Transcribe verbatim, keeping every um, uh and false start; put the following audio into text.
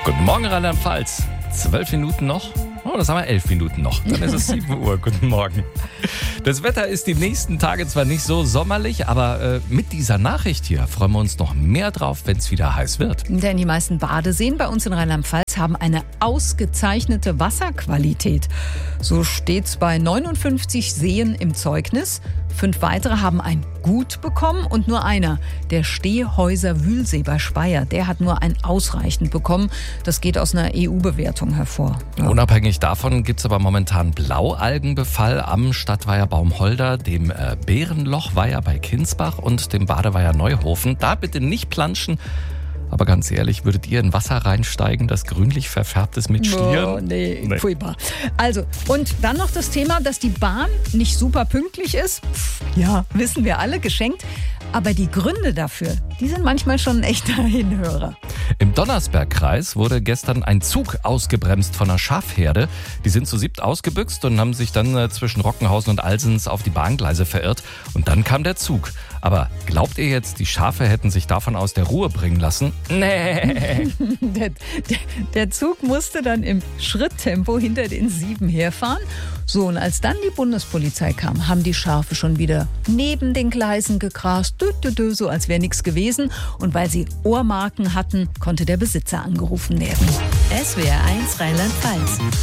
Guten Morgen, Rheinland-Pfalz. Zwölf Minuten noch. Oh, das haben wir elf Minuten noch. Dann ist es sieben Uhr. Guten Morgen. Das Wetter ist die nächsten Tage zwar nicht so sommerlich, aber äh, mit dieser Nachricht hier freuen wir uns noch mehr drauf, wenn es wieder heiß wird. Denn die meisten Badeseen bei uns in Rheinland-Pfalz haben eine ausgezeichnete Wasserqualität. So steht's bei neunundfünfzig Seen im Zeugnis. Fünf weitere haben ein Gut bekommen und nur einer, der Stehhäuser Wühlsee bei Speyer, der hat nur ein ausreichend bekommen. Das geht aus einer E U-Bewertung hervor. Ja. Unabhängig davon gibt es aber momentan Blaualgenbefall am Stadtweiher Baumholder, dem äh, Bärenlochweiher bei Kinsbach und dem Badeweiher Neuhofen. Da bitte nicht planschen. Aber ganz ehrlich, würdet ihr in Wasser reinsteigen, das grünlich verfärbt ist mit Schlieren? Oh, nee, nee, furchtbar. Also, und dann noch das Thema, dass die Bahn nicht super pünktlich ist. Ja, wissen wir alle, geschenkt. Aber die Gründe dafür, die sind manchmal schon ein echter Hinhörer. Im Donnersbergkreis wurde gestern ein Zug ausgebremst von einer Schafherde. Die sind zu siebt ausgebüxt und haben sich dann äh, zwischen Rockenhausen und Alsens auf die Bahngleise verirrt. Und dann kam der Zug. Aber glaubt ihr jetzt, die Schafe hätten sich davon aus der Ruhe bringen lassen? Nee. der, der, der Zug musste dann im Schritttempo hinter den Sieben herfahren. So, und als dann die Bundespolizei kam, haben die Schafe schon wieder neben den Gleisen gegrast, dü, dü, dü, so als wäre nichts gewesen. Und weil sie Ohrmarken hatten, konnte der Besitzer angerufen werden. S W R eins Rheinland-Pfalz.